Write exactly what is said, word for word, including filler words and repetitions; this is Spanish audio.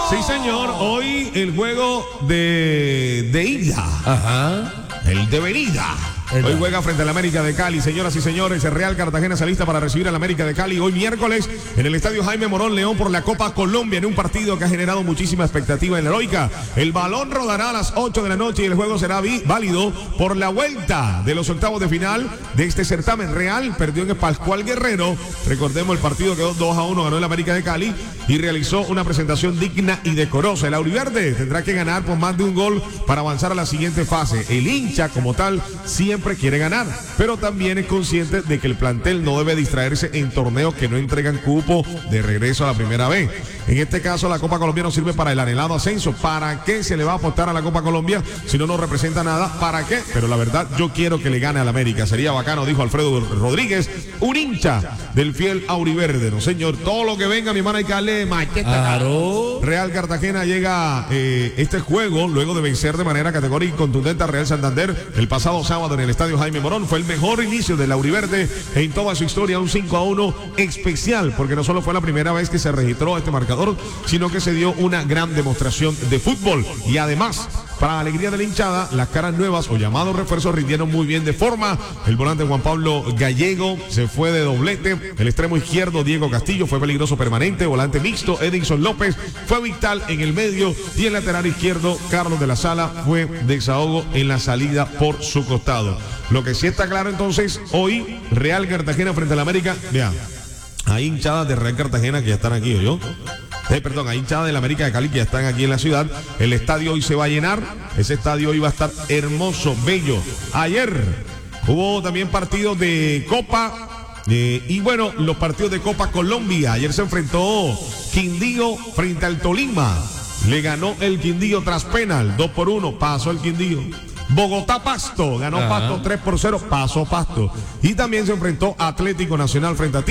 Sí, señor. Hoy el juego de, de ida. Ajá. El de venida. Hoy juega frente al América de Cali, señoras y señores. El Real Cartagena se alista para recibir al América de Cali hoy miércoles en el estadio Jaime Morón León por la Copa Colombia, en un partido que ha generado muchísima expectativa en la heroica. El balón rodará a las ocho de la noche y el juego será válido por la vuelta de los octavos de final de este certamen. Real perdió en el Pascual Guerrero. Recordemos, el partido quedó dos a uno, ganó el América de Cali y realizó una presentación digna y decorosa. El auriverde tendrá que ganar por más de un gol para avanzar a la siguiente fase. El hincha, como tal, siempre quiere ganar, pero también es consciente de que el plantel no debe distraerse en torneos que no entregan cupo de regreso a la primera vez. En este caso, la Copa Colombia no sirve para el anhelado ascenso. ¿Para qué se le va a apostar a la Copa Colombia si no nos representa nada? ¿Para qué? Pero la verdad, yo quiero que le gane al América. Sería bacano, dijo Alfredo Rodríguez, un hincha del fiel auriverde. No, señor, todo lo que venga, mi hermano, hay que darle machete. Claro. Real Cartagena llega eh, este juego luego de vencer de manera categórica y contundente a Real Santander el pasado sábado en el estadio Jaime Morón. Fue el mejor inicio del auriverde en toda su historia, un cinco a uno especial, porque no solo fue la primera vez que se registró este marcador, sino que se dio una gran demostración de fútbol. Y además, para la alegría de la hinchada, las caras nuevas o llamados refuerzos rindieron muy bien de forma. El volante Juan Pablo Gallego se fue de doblete. El extremo izquierdo Diego Castillo fue peligroso permanente. Volante mixto Edinson López fue vital en el medio. Y el lateral izquierdo Carlos de la Sala fue desahogo en la salida por su costado. Lo que sí está claro entonces, hoy Real Cartagena frente al América. Vean, hay hinchadas de Real Cartagena que ya están aquí, ¿oyó? Eh, perdón, hay hinchadas del América de Cali que ya están aquí en la ciudad. El estadio hoy se va a llenar. Ese estadio hoy va a estar hermoso, bello. Ayer hubo también partidos de Copa. Eh, y bueno, los partidos de Copa Colombia. Ayer se enfrentó Quindío frente al Tolima. Le ganó el Quindío tras penal, dos por uno, pasó el Quindío. Bogotá Pasto, ganó Ajá. Pasto tres por cero, pasó Pasto. Y también se enfrentó Atlético Nacional frente a